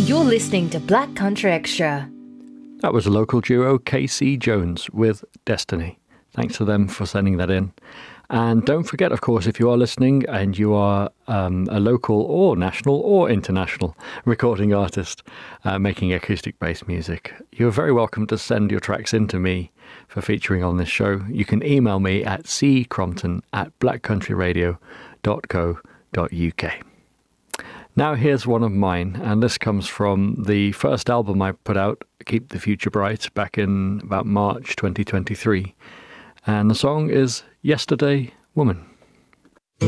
You're listening to Black Country Extra. That was a local duo, KC Jones with Destiny. Thanks to them for sending that in. And don't forget, of course, if you are listening and you are a local or national or international recording artist making acoustic-based music, you're very welcome to send your tracks in to me for featuring on this show. You can email me at ccrompton@blackcountryradio.co.uk. Now here's one of mine, and this comes from the first album I put out, Keep the Future Bright, back in about March 2023. And the song is Yesterday Woman.